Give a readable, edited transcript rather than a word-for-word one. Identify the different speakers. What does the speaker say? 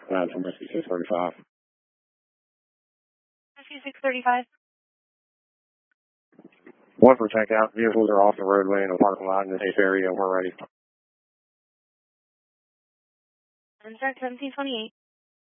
Speaker 1: That's from Whiskey 635.
Speaker 2: Whiskey 635.
Speaker 1: One for checkout. Vehicles are off the roadway in a parking lot in the safe area, and we're ready.
Speaker 2: Instruct 1728.